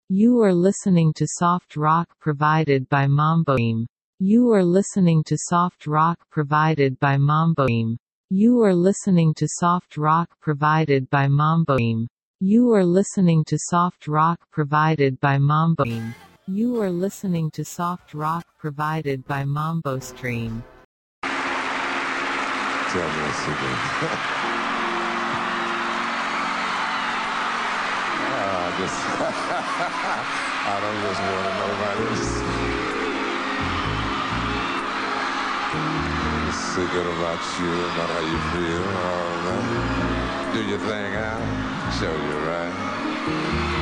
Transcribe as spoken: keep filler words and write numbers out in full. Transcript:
You are listening to soft rock provided by Mamboim. You are listening to soft rock provided by Mamboim. You are listening to soft rock provided by Mamboim. You are listening to soft rock provided by Mamboim. You are listening to soft rock provided by Mambo Stream. Tell me a secret. oh, I just, I don't just want to know about this. I'm secret about you, about how you feel, all that. Do your thing, Al. Show you, right?